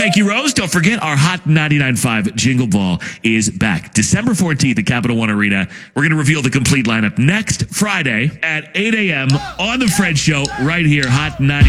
Thank you, Rose. Don't forget, our Hot 99.5 Jingle Ball is back. December 14th at Capital One Arena. We're going to reveal the complete lineup next Friday at 8 a.m. on The Fred Show right here, Hot 99.